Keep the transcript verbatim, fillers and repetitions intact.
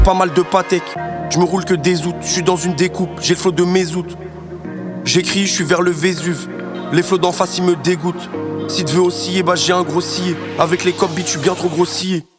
pas mal de patek. Je me roule que des aoûts, je suis dans une découpe, j'ai le flow de mes aoûts. J'écris, je suis vers le Vésuve. Les flots d'en face ils me dégoûtent. Si tu veux osciller, bah j'ai un grossier. Avec les copes, je suis bien trop grossier.